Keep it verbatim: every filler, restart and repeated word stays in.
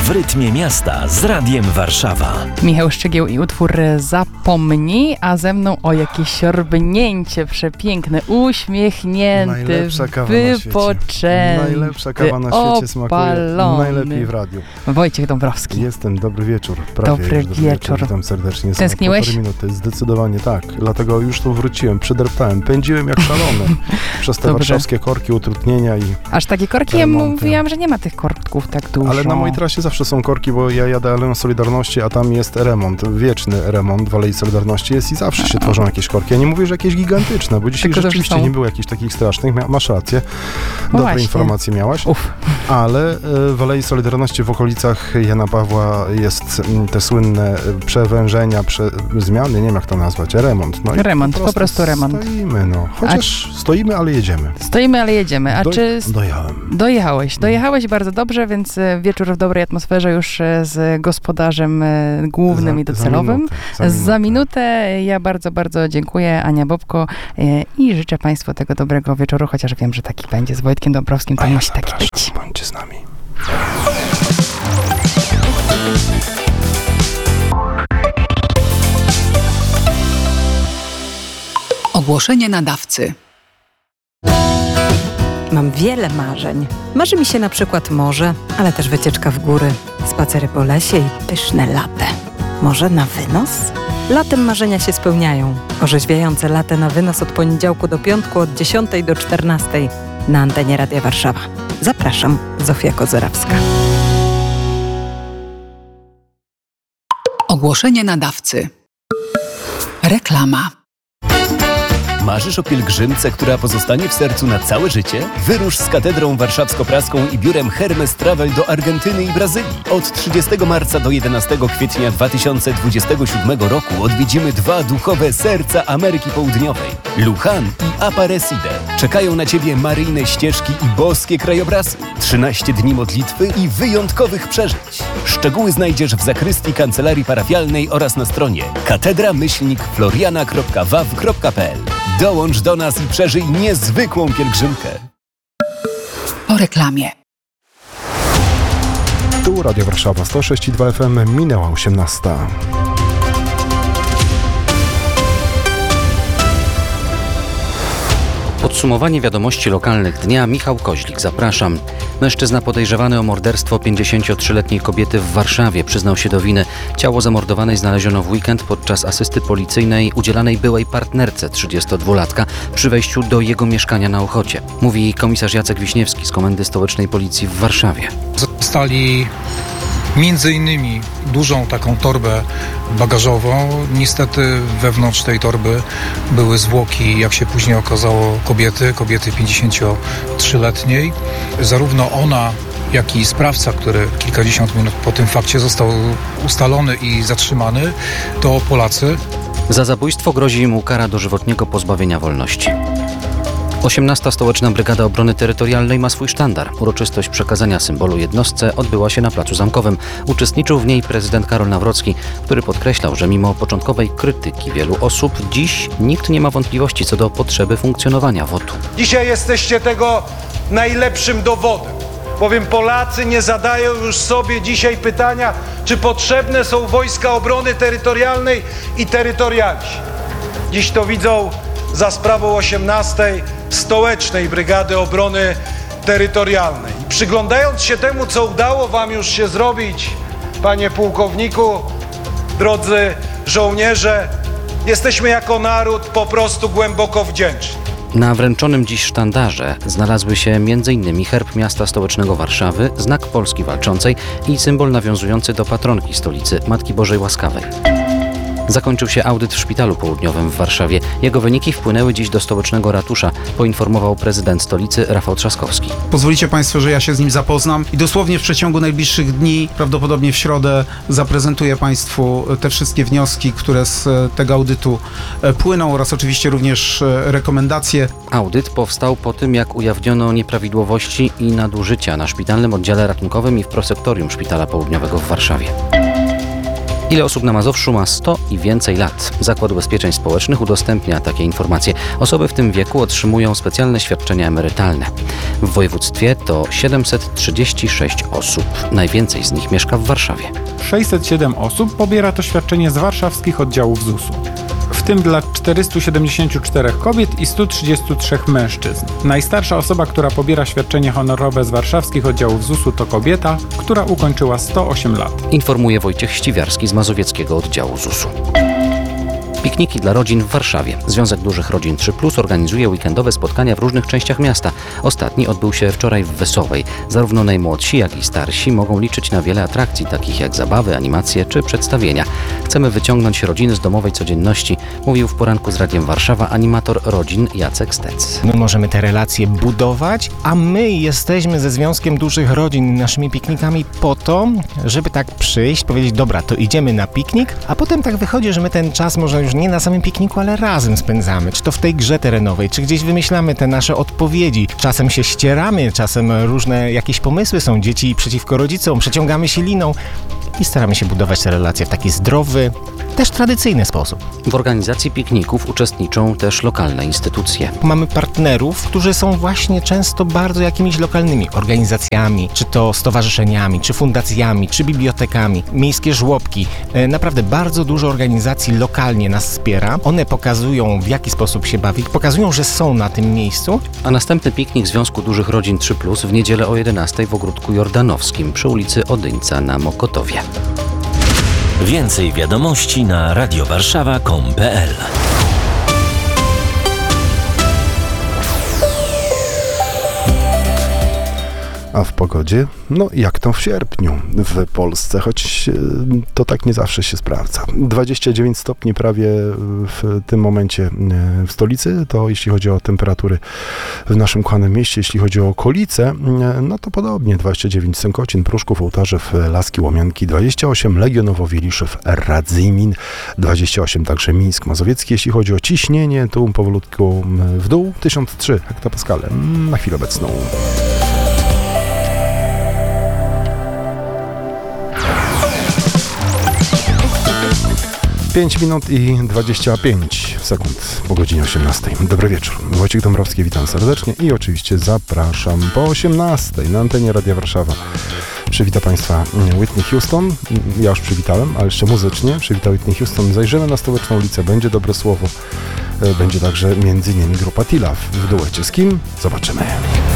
W rytmie miasta z Radiem Warszawa. Michał Szczygieł i utwór Zapomnij, a ze mną o jakieś siorbnięcie przepiękne, uśmiechnięty, Najlepsza kawa wypoczęty, na świecie. Najlepsza kawa na świecie smakuje najlepiej w radiu. Wojciech Dąbrowski. Jestem, dobry wieczór. Prawie Dobry już, dobry wieczór. wieczór. Witam serdecznie. Tęskniłeś? Za minuty, zdecydowanie tak. Dlatego już tu wróciłem, przydreptałem, pędziłem jak szalony przez te Dobrze. warszawskie korki, utrudnienia i... Aż takie korki? Ja remonty. mówiłam, że nie ma tych korków tak dużo. Ale na mojej trasie zawsze są korki, bo ja jadę Aleją Solidarności, a tam jest remont, wieczny remont w Alei Solidarności jest i zawsze się tworzą jakieś korki. Ja nie mówię, że jakieś gigantyczne, bo dzisiaj Tylko, że rzeczywiście są- nie było jakichś takich strasznych. Mia- masz rację, No dobre właśnie. informacje miałaś. Uf. Ale e, w Alei Solidarności w okolicach Jana Pawła jest mm, te słynne e, przewężenia, prze, zmiany, nie wiem jak to nazwać, remont. No i Remont, po prostu remont. Stoimy, no. Chociaż stoimy, ale jedziemy. Stoimy, ale jedziemy. A Do, czy Dojechałem. dojechałeś? Dojechałeś bardzo dobrze, więc e, wieczór w dobrej atmosferze już e, z gospodarzem e, głównym Za- i docelowym. Za minutę. Za minutę ja bardzo, bardzo dziękuję, Ania Bobko, e, i życzę Państwu tego dobrego wieczoru, chociaż wiem, że taki będzie z Wojtkiem Dąbrowskim, to A ja musi taki zapraszam, być. bądźcie z nami. Ogłoszenie nadawcy. Mam wiele marzeń. Marzy mi się na przykład morze, ale też wycieczka w góry, spacery po lesie i pyszne latte. Może na wynos? Latem marzenia się spełniają. Orzeźwiające latte na wynos od poniedziałku do piątku od dziesiątej do czternastej na antenie Radia Warszawa. Zapraszam, Zofia Kozerawska. Ogłoszenie nadawcy. Reklama. Marzysz o pielgrzymce, która pozostanie w sercu na całe życie? Wyrusz z Katedrą Warszawsko-Praską i biurem Hermes Travel do Argentyny i Brazylii. Od trzydziestego marca do jedenastego kwietnia dwa tysiące dwudziestego siódmego roku odwiedzimy dwa duchowe serca Ameryki Południowej. Lujan i Aparecida. Czekają na Ciebie maryjne ścieżki i boskie krajobrazy. trzynaście dni modlitwy i wyjątkowych przeżyć. Szczegóły znajdziesz w zakrystii kancelarii parafialnej oraz na stronie katedra myślnik floriana kropka w a w kropka p l. Dołącz do nas i przeżyj niezwykłą pielgrzymkę. Po reklamie. Tu Radio Warszawa sto sześć i dwa F M, minęła osiemnasta. Podsumowanie wiadomości lokalnych dnia. Michał Koźlik, zapraszam. Mężczyzna podejrzewany o morderstwo pięćdziesięciotrzyletniej kobiety w Warszawie przyznał się do winy. Ciało zamordowanej znaleziono w weekend podczas asysty policyjnej udzielanej byłej partnerce trzydziestodwulatka przy wejściu do jego mieszkania na Ochocie. Mówi komisarz Jacek Wiśniewski z Komendy Stołecznej Policji w Warszawie. Zostali między innymi dużą taką torbę bagażową. Niestety wewnątrz tej torby były zwłoki, jak się później okazało, kobiety, kobiety pięćdziesięciotrzyletniej. Zarówno ona, jak i sprawca, który kilkadziesiąt minut po tym fakcie został ustalony i zatrzymany, to Polacy. Za zabójstwo grozi mu kara dożywotniego pozbawienia wolności. osiemnasta Stołeczna Brygada Obrony Terytorialnej ma swój sztandar. Uroczystość przekazania symbolu jednostce odbyła się na Placu Zamkowym. Uczestniczył w niej prezydent Karol Nawrocki, który podkreślał, że mimo początkowej krytyki wielu osób, dziś nikt nie ma wątpliwości co do potrzeby funkcjonowania W O T-u. Dzisiaj jesteście tego najlepszym dowodem, bowiem Polacy nie zadają już sobie dzisiaj pytania, czy potrzebne są wojska obrony terytorialnej i terytorialsi. Dziś to widzą za sprawą osiemnastej Stołecznej Brygady Obrony Terytorialnej. I przyglądając się temu, co udało wam już się zrobić, panie pułkowniku, drodzy żołnierze, jesteśmy jako naród po prostu głęboko wdzięczni. Na wręczonym dziś sztandarze znalazły się między innymi herb miasta stołecznego Warszawy, znak Polski Walczącej i symbol nawiązujący do patronki stolicy Matki Bożej Łaskawej. Zakończył się audyt w Szpitalu Południowym w Warszawie. Jego wyniki wpłynęły dziś do stołecznego ratusza, poinformował prezydent stolicy Rafał Trzaskowski. Pozwolicie Państwo, że ja się z nim zapoznam i dosłownie w przeciągu najbliższych dni, prawdopodobnie w środę, zaprezentuję Państwu te wszystkie wnioski, które z tego audytu płyną oraz oczywiście również rekomendacje. Audyt powstał po tym, jak ujawniono nieprawidłowości i nadużycia na szpitalnym oddziale ratunkowym i w prosektorium Szpitala Południowego w Warszawie. Ile osób na Mazowszu ma sto i więcej lat? Zakład Ubezpieczeń Społecznych udostępnia takie informacje. Osoby w tym wieku otrzymują specjalne świadczenia emerytalne. W województwie to siedemset trzydzieści sześć osób. Najwięcej z nich mieszka w Warszawie. sześćset siedem osób pobiera to świadczenie z warszawskich oddziałów zusu. W tym dla czterystu siedemdziesięciu czterech kobiet i stu trzydziestu trzech mężczyzn. Najstarsza osoba, która pobiera świadczenie honorowe z warszawskich oddziałów zusu, to kobieta, która ukończyła sto osiem lat. Informuje Wojciech Ściwiarski z mazowieckiego oddziału zusu. Pikniki dla rodzin w Warszawie. Związek Dużych Rodzin trzy plus organizuje weekendowe spotkania w różnych częściach miasta. Ostatni odbył się wczoraj w Wesołej. Zarówno najmłodsi, jak i starsi mogą liczyć na wiele atrakcji, takich jak zabawy, animacje czy przedstawienia. Chcemy wyciągnąć rodziny z domowej codzienności, mówił w poranku z Radiem Warszawa animator rodzin Jacek Stec. My możemy te relacje budować, a my jesteśmy ze Związkiem Dużych Rodzin naszymi piknikami po to, żeby tak przyjść, powiedzieć, dobra, to idziemy na piknik, a potem tak wychodzi, że my ten czas może już nie na samym pikniku, ale razem spędzamy, czy to w tej grze terenowej, czy gdzieś wymyślamy te nasze odpowiedzi. Czasem się ścieramy, czasem różne jakieś pomysły są, dzieci przeciwko rodzicom, przeciągamy się liną i staramy się budować te relacje w taki zdrowy, też tradycyjny sposób. W organizacji pikników uczestniczą też lokalne instytucje. Mamy partnerów, którzy są właśnie często bardzo jakimiś lokalnymi organizacjami, czy to stowarzyszeniami, czy fundacjami, czy bibliotekami, miejskie żłobki. Naprawdę bardzo dużo organizacji lokalnie nas wspiera. One pokazują, w jaki sposób się bawić, pokazują, że są na tym miejscu. A następny piknik Związku Dużych Rodzin trzy plus w niedzielę o jedenastej w Ogródku Jordanowskim przy ulicy Odyńca na Mokotowie. Więcej wiadomości na radiowarszawa kropka com kropka pe el. A w pogodzie? No jak to w sierpniu w Polsce, choć e, to tak nie zawsze się sprawdza. dwadzieścia dziewięć stopni prawie w tym momencie e, w stolicy, to jeśli chodzi o temperatury w naszym kochanym mieście. Jeśli chodzi o okolice, e, no to podobnie. dwadzieścia dziewięć Sękocin, Pruszków, Ołtarzew, Laski, Łomianki, dwadzieścia osiem Legionowo, Wieliszew, Radzymin, dwadzieścia osiem także Mińsk Mazowiecki. Jeśli chodzi o ciśnienie, tu powolutku w dół, tysiąc trzy hektopaskale na chwilę obecną. pięć minut i dwadzieścia pięć sekund po godzinie osiemnastej. Dobry wieczór. Wojciech Dąbrowski, witam serdecznie i oczywiście zapraszam po osiemnastej na antenie Radia Warszawa. Przywita Państwa Whitney Houston. Ja już przywitałem, ale jeszcze muzycznie. Przywita Whitney Houston. Zajrzymy na Stołeczną ulicę. Będzie dobre słowo. Będzie także między innymi grupa Tila w duecie. Z kim? Zobaczymy.